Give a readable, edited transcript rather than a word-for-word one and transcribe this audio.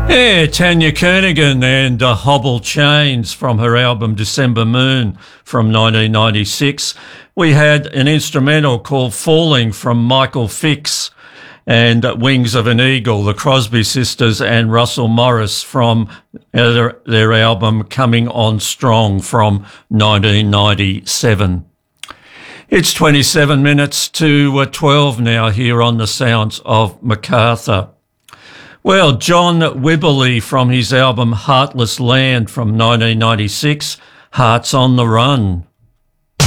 Yeah, Tanya Kernigan and Hobble Chains from her album December Moon from 1996. We had an instrumental called Falling from Michael Fix and Wings of an Eagle, the Crosby Sisters and Russell Morris from their album Coming On Strong from 1997. It's 27 minutes to 12 now here on the Sounds of MacArthur. Well, John Wibberley from his album Heartless Land from 1996, Hearts on the Run.